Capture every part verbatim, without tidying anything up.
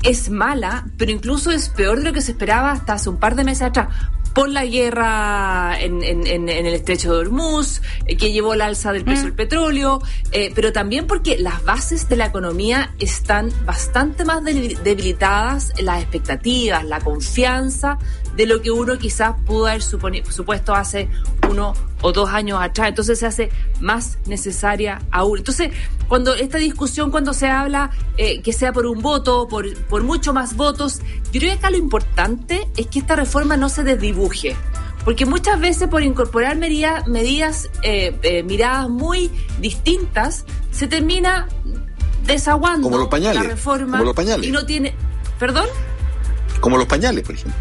es mala, pero incluso es peor de lo que se esperaba hasta hace un par de meses atrás, por la guerra en, en, en, en el estrecho de Hormuz, eh, que llevó al alza del precio mm. del petróleo, eh, pero también porque las bases de la economía están bastante más debilitadas, las expectativas, la confianza, de lo que uno quizás pudo haber suponi- supuesto hace uno o dos años atrás. Entonces se hace más necesaria aún. Entonces, cuando esta discusión, cuando se habla eh, que sea por un voto, por, por mucho más votos, yo creo que acá lo importante es que esta reforma no se desdibuje. Porque muchas veces por incorporar medidas, medidas eh, eh, miradas muy distintas, se termina desaguando como los pañales, la reforma. Como los pañales. Y no tiene... ¿Perdón? Como los pañales, por ejemplo.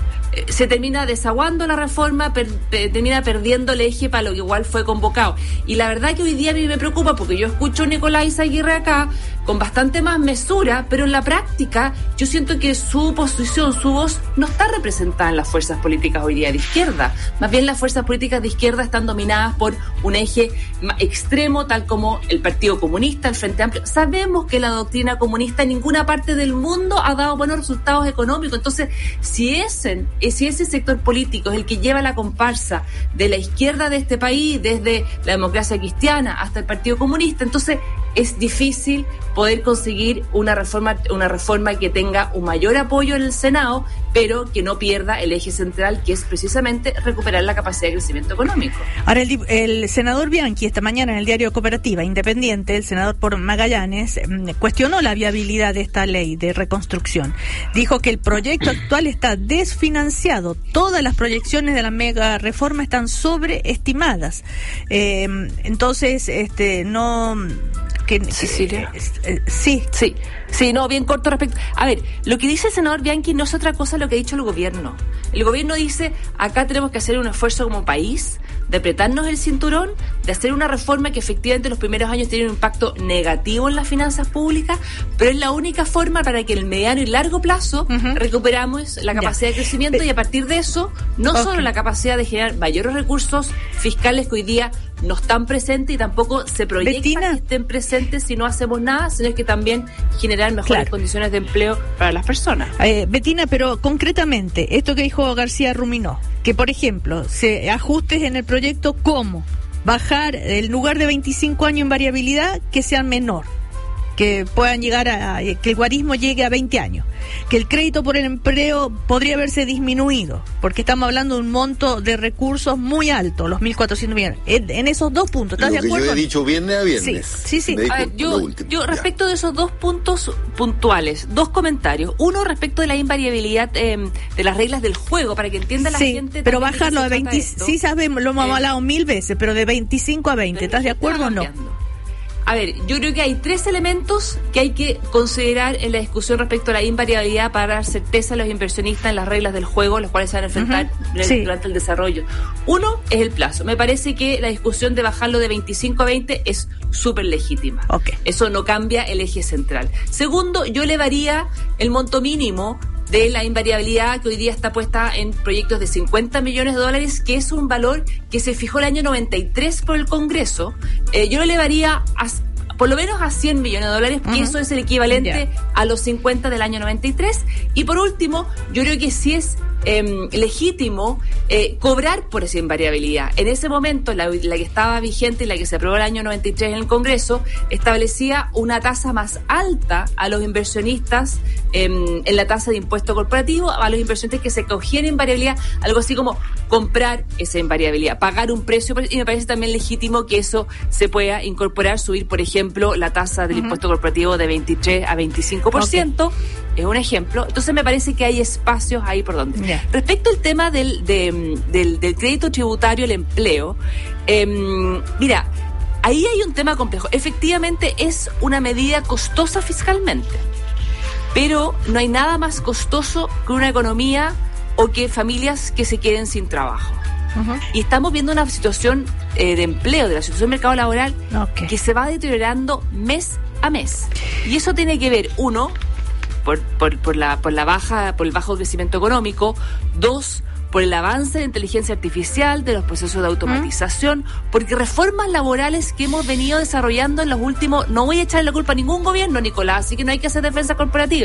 Se termina desaguando la reforma, per, per, termina perdiendo el eje para lo que igual fue convocado. Y la verdad que hoy día a mí me preocupa porque yo escucho a Nicolás Aguirre acá con bastante más mesura, pero en la práctica yo siento que su posición, su voz no está representada en las fuerzas políticas hoy día de izquierda. Más bien las fuerzas políticas de izquierda están dominadas por un eje extremo, tal como el Partido Comunista, el Frente Amplio. Sabemos que la doctrina comunista en ninguna parte del mundo ha dado buenos resultados económicos. Entonces, si ese, si ese sector político es el que lleva la comparsa de la izquierda de este país, desde la democracia cristiana hasta el Partido Comunista, entonces es difícil poder conseguir una reforma, una reforma que tenga un mayor apoyo en el Senado, pero que no pierda el eje central, que es precisamente recuperar la capacidad de crecimiento económico. Ahora, el, el senador Bianchi, esta mañana en el diario Cooperativa Independiente, el senador por Magallanes, cuestionó la viabilidad de esta ley de reconstrucción. Dijo que el proyecto actual está desfinanciado. Todas las proyecciones de la mega reforma están sobreestimadas. Eh, entonces, este, no... Que, Cecilia. Eh, eh, sí. Sí, sí, no, bien corto respecto. A ver, lo que dice el senador Bianchi no es otra cosa lo que ha dicho el gobierno. El gobierno dice, acá tenemos que hacer un esfuerzo como país de apretarnos el cinturón, de hacer una reforma que efectivamente en los primeros años tiene un impacto negativo en las finanzas públicas, pero es la única forma para que en el mediano y largo plazo uh-huh. recuperamos la capacidad ya. de crecimiento y a partir de eso, no okay. solo la capacidad de generar mayores recursos fiscales que hoy día no están presentes y tampoco se proyecta Betina. que estén presentes si no hacemos nada, sino que también generar mejores claro. condiciones de empleo para las personas. Eh, Betina, pero concretamente, esto que dijo García Ruminó, que por ejemplo, se ajustes en el proyecto como bajar el lugar de veinticinco años en variabilidad que sea menor, que puedan llegar a, que el guarismo llegue a veinte años, que el crédito por el empleo podría haberse disminuido, porque estamos hablando de un monto de recursos muy alto, los mil cuatrocientos millones. En, en esos dos puntos, ¿estás Lo de acuerdo? Yo he dicho viernes a viernes. Sí, sí, sí. A ver, yo, yo respecto de esos dos puntos puntuales, dos comentarios. Uno, respecto de la invariabilidad eh, de las reglas del juego, para que entienda la sí, gente. Pero bajarlo a veinte, sí sabemos, lo hemos eh, hablado mil veces, pero de veinticinco a veinte, ¿estás de acuerdo o no? A ver, yo creo que hay tres elementos que hay que considerar en la discusión respecto a la invariabilidad para dar certeza a los inversionistas en las reglas del juego, los cuales se van a enfrentar uh-huh. sí. durante el desarrollo. Uno es el plazo. Me parece que la discusión de bajarlo de veinticinco a veinte es súper legítima. Okay. Eso no cambia el eje central. Segundo, yo elevaría el monto mínimo de la invariabilidad que hoy día está puesta en proyectos de cincuenta millones de dólares, que es un valor que se fijó el año noventa y tres por el Congreso. Eh, yo lo elevaría a, por lo menos a cien millones de dólares, porque uh-huh. eso es el equivalente yeah. a los cincuenta del año noventa y tres. Y por último, yo creo que sí es eh, legítimo eh, cobrar por esa invariabilidad. En ese momento, la, la que estaba vigente y la que se aprobó el año noventa y tres en el Congreso, establecía una tasa más alta a los inversionistas eh, en la tasa de impuesto corporativo, a los inversionistas que se cogían invariabilidad, algo así como comprar esa invariabilidad, pagar un precio, y me parece también legítimo que eso se pueda incorporar, subir, por ejemplo, la tasa del uh-huh. impuesto corporativo de veintitrés a veinticinco por ciento, okay. es un ejemplo. Entonces me parece que hay espacios ahí por donde. Yeah. Respecto al tema del, de, del, del crédito tributario al empleo, eh, mira, ahí hay un tema complejo. Efectivamente es una medida costosa fiscalmente, pero no hay nada más costoso que una economía o que familias que se queden sin trabajo. Uh-huh. Y estamos viendo una situación eh, de empleo, de la situación del mercado laboral, okay. que se va deteriorando mes a mes. Y eso tiene que ver, uno, por, por, por, la, por la baja, por el bajo crecimiento económico; dos, por el avance de inteligencia artificial, de los procesos de automatización, ¿Mm? porque reformas laborales que hemos venido desarrollando en los últimos, no voy a echarle la culpa a ningún gobierno, Nicolás, así que no hay que hacer defensa corporativa.